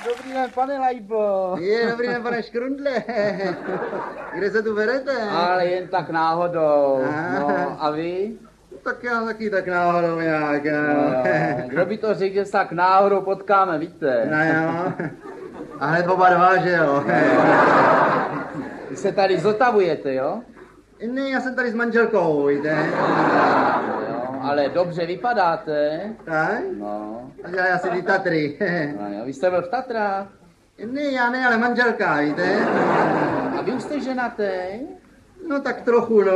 Dobrý den, pane Lajbo. Dobrý den, pane Škrundle. Kde se tu berete? Ale jen tak náhodou. No, a vy? Tak já taky tak náhodou nějak. No, kdo by to řekl, že se tak náhodou potkáme, víte? No jo. A hned oba dva, že jo? Vy se tady zotavujete, jo? Ne, já jsem tady s manželkou, víte? Jo, ale dobře vypadáte. Tak? No. A dělají asi ty Tatry. No jo, vy jste byl v Tatrách? Ne, já ne, ale manželka, víte? A vy už jste ženatý? No tak trochu, no.